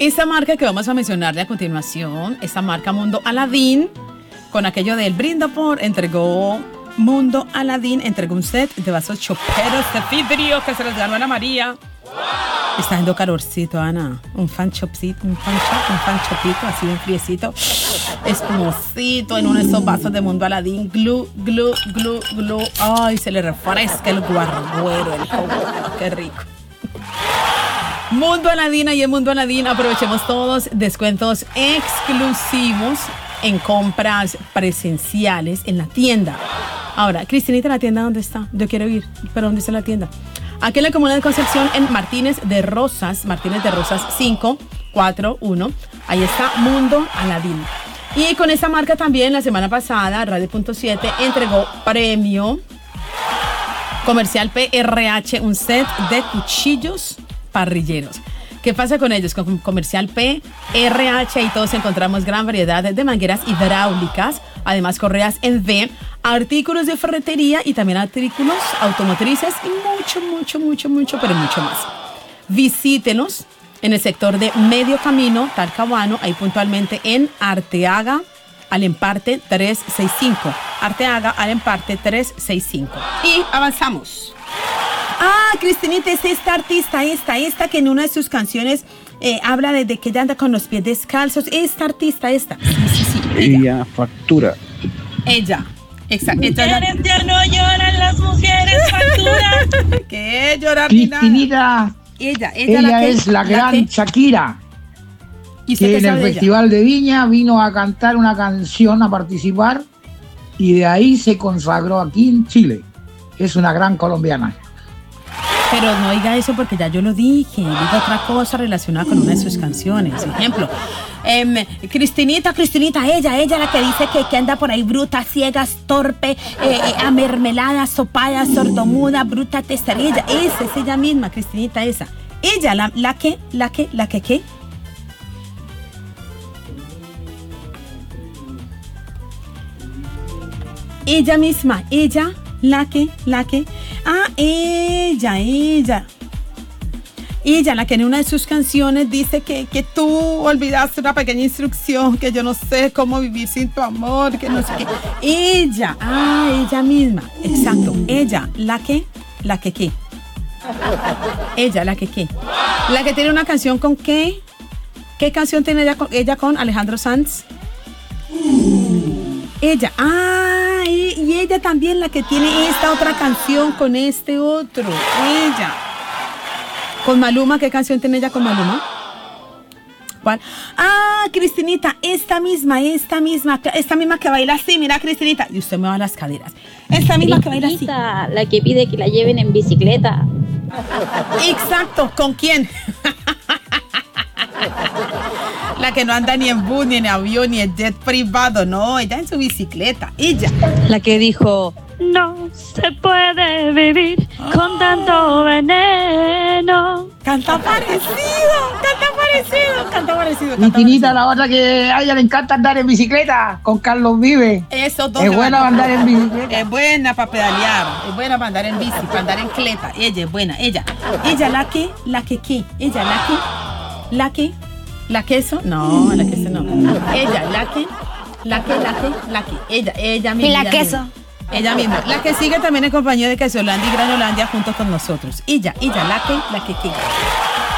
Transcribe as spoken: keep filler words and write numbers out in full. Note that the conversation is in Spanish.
Esta marca que vamos a mencionarle a continuación, esta marca Mundo Aladín, con aquello del Brinda por, entregó Mundo Aladín, entregó un set de vasos choperos de vidrio que se les ganó a Ana María. Wow. Está haciendo calorcito, Ana. Un fan chopcito, un fan chop, un fan chopito, así un friecito, espumosito en uno de esos vasos de Mundo Aladín. Glu, glu, glu, glu. Ay, se le refresca el guarguero, el jugo. Qué rico. Mundo Aladín y en Mundo Aladín aprovechemos todos descuentos exclusivos en compras presenciales en la tienda. Ahora, Cristinita, ¿la tienda dónde está? Yo quiero ir, pero ¿dónde está la tienda? Aquí en la Comuna de Concepción, en Martínez de Rosas, Martínez de Rosas cinco cuatro uno. Ahí está Mundo Aladín. Y con esa marca también, la semana pasada, Radio Punto siete entregó premio Comercial P R H, un set de cuchillos parrilleros. ¿Qué pasa con ellos? Con Comercial P R H y todos encontramos gran variedad de mangueras hidráulicas, además correas en V, artículos de ferretería y también artículos automotrices y mucho, mucho, mucho, mucho, pero mucho más. Visítenos en el sector de Medio Camino, Talcahuano, ahí puntualmente en Arteaga, al Emparte trescientos sesenta y cinco. Arteaga, al Emparte trescientos sesenta y cinco. Y avanzamos. Ah, Cristinita, es esta artista, esta, esta que en una de sus canciones eh, habla de, de que ella anda con los pies descalzos. Esta artista, esta. Sí, sí, sí. Ella, ella factura. Ella. Exacto. Mujeres ya no lloran, las mujeres facturan. ¿Qué llorar? Cristinita. Ella, ella, ella la que, es la, la gran que... Shakira. ¿Y que en el Festival de Viña vino a cantar una canción, a participar, y de ahí se consagró aquí en Chile. Es una gran colombiana. Pero no diga eso porque ya yo lo dije. Diga otra cosa relacionada con una de sus canciones. Ejemplo, eh, Cristinita, Cristinita, ella, ella la que dice que, que anda por ahí bruta, ciega, torpe, eh, eh, amermelada, sopada, sordomuda, bruta, testerilla. Esa es ella misma, Cristinita, esa. Ella, la, la que, la que, la que, ¿qué? Ella misma, ella, la que, la que, ah, ella, ella, ella, la que en una de sus canciones dice que, que tú olvidaste una pequeña instrucción, que yo no sé cómo vivir sin tu amor, que no sé qué, ella, ah, ella misma, exacto, ella, la que, la que qué, ella, la que qué, la que tiene una canción con qué, ¿qué canción tiene ella con, ella con Alejandro Sanz? Ella, ah, y ella también la que tiene esta otra canción con este otro, ella. Con Maluma, ¿qué canción tiene ella con Maluma? ¿Cuál? Ah, Cristinita, esta misma, esta misma, esta misma que baila así, mira, Cristinita, y usted me va a las caderas. Esta misma que baila así. La que pide que la lleven en bicicleta. Exacto, ¿con quién? La que no anda ni en bus, ni en avión, ni en jet privado, no, ella en su bicicleta, ella. La que dijo, no se puede vivir oh. con tanto veneno. Canta parecido, canta parecido, canta parecido. Y Tinita, la otra que a ella le encanta andar en bicicleta, con Carlos Vive. Eso, dos. Es buena para andar en bicicleta. Es buena para pedalear, es buena para andar en bici, para andar en cleta. Ella es buena, ella. Ella, la que, la que qué, ella, la que, la que. ¿La queso? No, la queso no. Ella, la que, la que, la que, la que. Ella, ella misma. ¿Y la ella queso? Misma. Ella misma. La que sigue también en compañía de Queso Holandia y Granolandia junto con nosotros. Ella, ella, la que, la que, que.